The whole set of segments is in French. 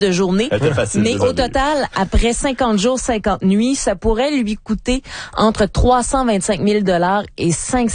de journée. Facile, mais au total, après 50 jours, 50 nuits, ça pourrait lui coûter entre 325 000 $ et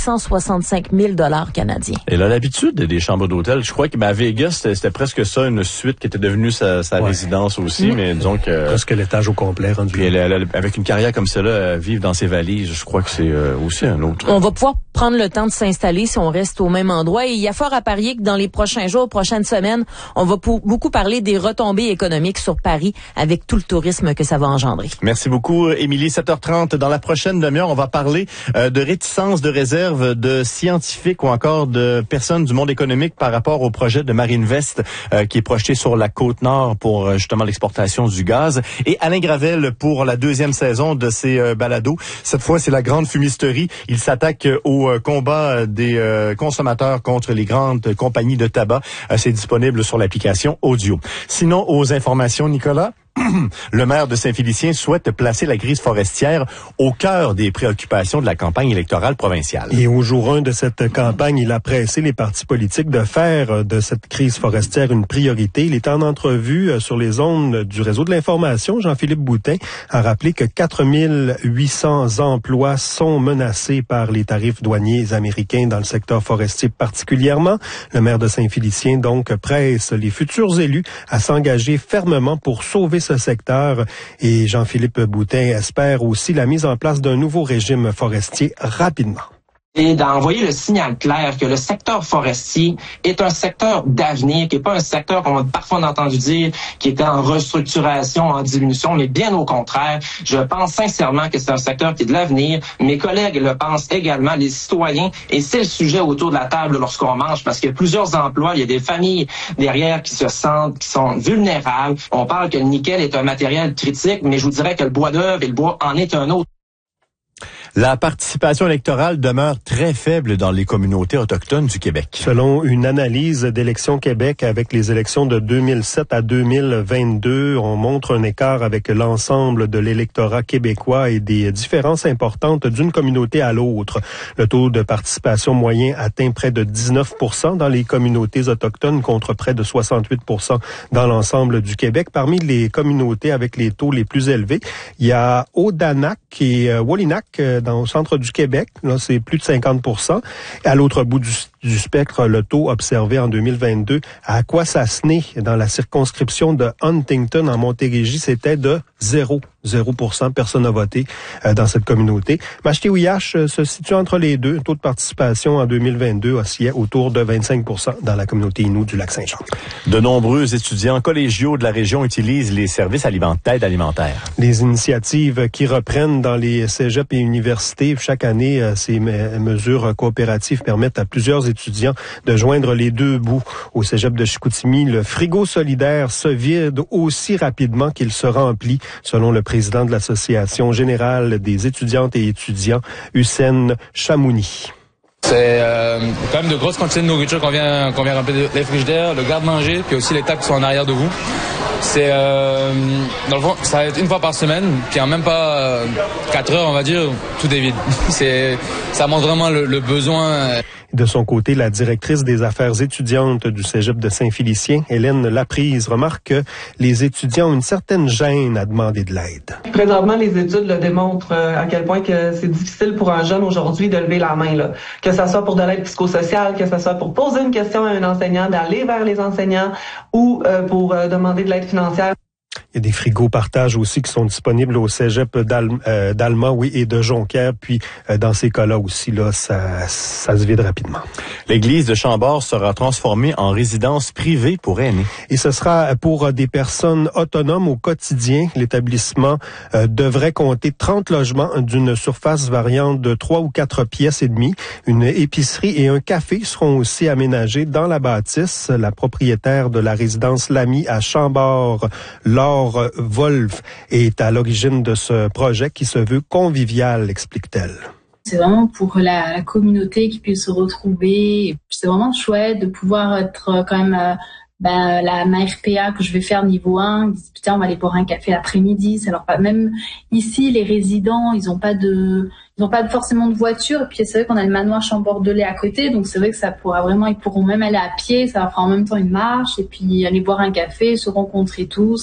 565 000 $ canadiens. Elle a l'habitude des chambres d'hôtel. Je crois que à Vegas, c'était presque ça, une suite qui était devenue sa résidence aussi, mais disons que... Presque l'étage au complet rendu. Puis elle, avec une carrière comme celle-là, vivre dans ses valises, je crois que c'est aussi un autre... On va pouvoir prendre le temps de s'installer si on reste au même endroit. Et il y a fort à parier que dans les prochains jours, prochaines semaines, on va beaucoup parler des retombées économiques sur Paris avec tout le tourisme que ça va engendrer. Merci beaucoup, Émilie. 7h30. Dans la prochaine demi-heure, on va parler de réticence, de réserve de scientifiques ou encore de personnes du monde économique par rapport au projet de Marinvest qui est projeté sur la Côte-Nord pour justement l'exportation du gaz. Et Alain Gravel pour la deuxième saison de ses balados. Cette fois, c'est la grande fumisterie. Il s'attaque au combat des consommateurs contre les grandes compagnies de tabac. C'est disponible sur l'application audio. Sinon, aux informations, Nicolas, le maire de Saint-Félicien souhaite placer la crise forestière au cœur des préoccupations de la campagne électorale provinciale. Et au jour 1 de cette campagne, il a pressé les partis politiques de faire de cette crise forestière une priorité. Il est en entrevue sur les ondes du réseau de l'information. Jean-Philippe Boutin a rappelé que 4 800 emplois sont menacés par les tarifs douaniers américains dans le secteur forestier particulièrement. Le maire de Saint-Félicien donc presse les futurs élus à s'engager fermement pour sauver ce secteur, et Jean-Philippe Boutin espère aussi la mise en place d'un nouveau régime forestier rapidement. Et d'envoyer le signal clair que le secteur forestier est un secteur d'avenir, qui n'est pas un secteur qu'on a parfois entendu dire qui était en restructuration, en diminution, mais bien au contraire. Je pense sincèrement que c'est un secteur qui est de l'avenir. Mes collègues le pensent également, les citoyens, et c'est le sujet autour de la table lorsqu'on mange, parce qu'il y a plusieurs emplois, il y a des familles derrière qui sont vulnérables. On parle que le nickel est un matériel critique, mais je vous dirais que le bois d'œuvre et le bois en est un autre. La participation électorale demeure très faible dans les communautés autochtones du Québec. Selon une analyse d'Élections Québec avec les élections de 2007 à 2022, on montre un écart avec l'ensemble de l'électorat québécois et des différences importantes d'une communauté à l'autre. Le taux de participation moyen atteint près de 19 % dans les communautés autochtones contre près de 68 % dans l'ensemble du Québec. Parmi les communautés avec les taux les plus élevés, il y a Odanak et Wolinack au centre du Québec. Là, c'est plus de 50 %. À l'autre bout du spectre, le taux observé en 2022 à Akwesasne, dans la circonscription de Huntington en Montérégie, c'était de 0 %. Personne n'a voté dans cette communauté. Machtiouiache se situe entre les deux. Le taux de participation en 2022 oscillait autour de 25 % dans la communauté Innu du Lac-Saint-Jean. De nombreux étudiants collégiaux de la région utilisent les services d'aide alimentaire. Les initiatives qui reprennent dans les cégeps et universités chaque année, ces mesures coopératives permettent à plusieurs étudiants de joindre les deux bouts. Au cégep de Chicoutimi, le frigo solidaire se vide aussi rapidement qu'il se remplit, selon le président de l'Association générale des étudiantes et étudiants, Hussein Chamouni. C'est quand même de grosses quantités de nourriture qu'on vient remplir les frigidaires, le garde-manger, puis aussi les tables qui sont en arrière de vous. C'est dans le fond, ça va être une fois par semaine, puis en même pas 4 heures, on va dire, tout est vide. Ça montre vraiment le besoin. De son côté, la directrice des affaires étudiantes du cégep de Saint-Félicien, Hélène Laprise, remarque que les étudiants ont une certaine gêne à demander de l'aide. Présentement, les études le démontrent à quel point que c'est difficile pour un jeune aujourd'hui de lever la main, là. Que ça soit pour de l'aide psychosociale, que ça soit pour poser une question à un enseignant, d'aller vers les enseignants ou pour demander de l'aide financière. Il y a des frigos partage aussi qui sont disponibles au cégep d'Alma, oui, et de Jonquière. Puis, dans ces cas-là aussi, là, ça se vide rapidement. L'église de Chambord sera transformée en résidence privée pour aînés. Et ce sera pour des personnes autonomes au quotidien. L'établissement devrait compter 30 logements d'une surface variant de 3 ou 4 pièces et demie. Une épicerie et un café seront aussi aménagés dans la bâtisse. La propriétaire de la résidence L'Ami à Chambord, Laure Wolf, est à l'origine de ce projet qui se veut convivial, explique-t-elle. C'est vraiment pour la communauté qui puisse se retrouver. C'est vraiment chouette de pouvoir être quand même la RPA que je vais faire niveau 1. Ils disent, putain, on va aller boire un café l'après-midi. Alors même ici, les résidents, ils ont pas forcément de voiture. Et puis c'est vrai qu'on a le manoir Chambordelais à côté, donc c'est vrai que ça pourra vraiment, ils pourront même aller à pied. Ça va faire en même temps une marche et puis aller boire un café, se rencontrer tous.